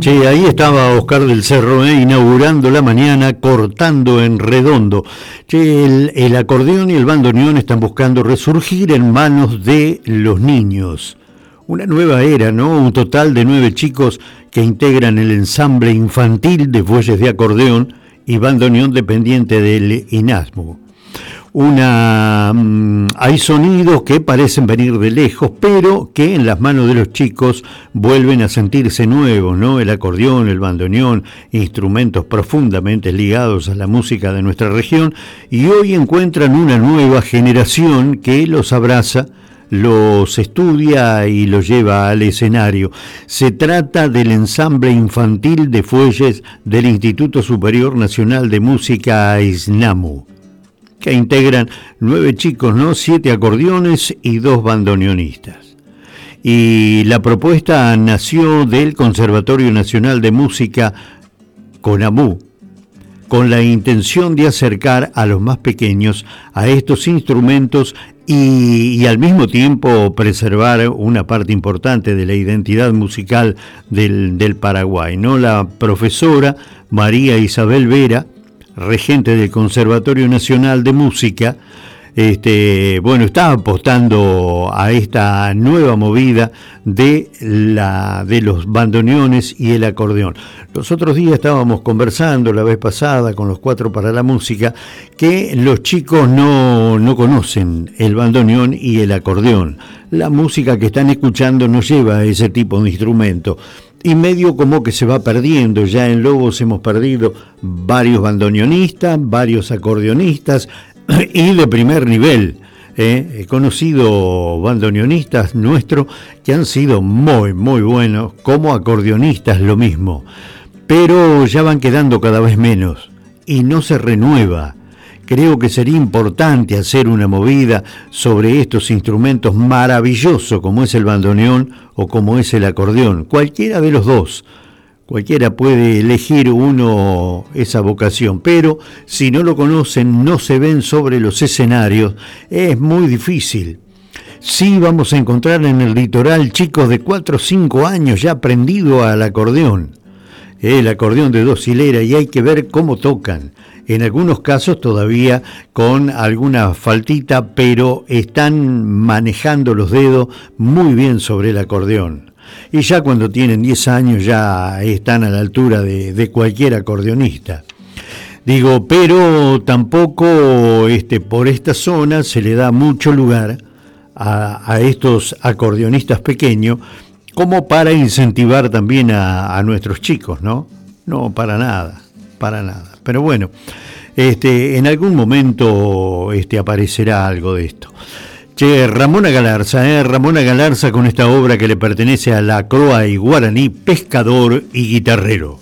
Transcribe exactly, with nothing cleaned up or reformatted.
Che, ahí estaba Oscar del Cerro, eh, inaugurando la mañana, cortando en redondo. Che, el, el acordeón y el bandoneón están buscando resurgir en manos de los niños. Una nueva era, ¿no? Un total de nueve chicos que integran el ensamble infantil de fuelles de acordeón y bandoneón dependiente del INASMU. Una, um, hay sonidos que parecen venir de lejos, pero que en las manos de los chicos vuelven a sentirse nuevos, ¿no? El acordeón, el bandoneón, instrumentos profundamente ligados a la música de nuestra región, y hoy encuentran una nueva generación que los abraza, los estudia y los lleva al escenario. Se trata del ensamble infantil de fuelles del Instituto Superior Nacional de Música ISNAMU, que integran nueve chicos, ¿no? Siete acordeones y dos bandoneonistas. Y la propuesta nació del Conservatorio Nacional de Música, CONAMU, con la intención de acercar a los más pequeños a estos instrumentos y, y al mismo tiempo preservar una parte importante de la identidad musical del, del Paraguay, ¿no? La profesora María Isabel Vera, regente del Conservatorio Nacional de Música, este, bueno, está apostando a esta nueva movida de, la, de los bandoneones y el acordeón. Los otros días estábamos conversando, la vez pasada, con los Cuatro para la Música, que los chicos no, no conocen el bandoneón y el acordeón. La música que están escuchando no lleva ese tipo de instrumento. Y medio como que se va perdiendo. Ya en Lobos hemos perdido varios bandoneonistas, varios acordeonistas y de primer nivel. ¿eh? He conocido bandoneonistas nuestros que han sido muy, muy buenos, como acordeonistas lo mismo. Pero ya van quedando cada vez menos y no se renueva. Creo que sería importante hacer una movida sobre estos instrumentos maravillosos como es el bandoneón o como es el acordeón. Cualquiera de los dos, cualquiera puede elegir uno esa vocación, pero si no lo conocen, no se ven sobre los escenarios, es muy difícil. Sí vamos a encontrar en el litoral chicos de cuatro o cinco años ya aprendido al acordeón. El acordeón de dos hileras, y hay que ver cómo tocan. En algunos casos todavía con alguna faltita, pero están manejando los dedos muy bien sobre el acordeón. Y ya cuando tienen diez años ya están a la altura de, de cualquier acordeonista. Digo, pero tampoco este, por esta zona se le da mucho lugar a, a estos acordeonistas pequeños, como para incentivar también a, a nuestros chicos, ¿no? No, para nada, para nada. Pero bueno, este, en algún momento este, aparecerá algo de esto. Che, Ramona Galarza, ¿eh? Ramona Galarza con esta obra que le pertenece a la Croa y Guaraní, pescador y guitarrero.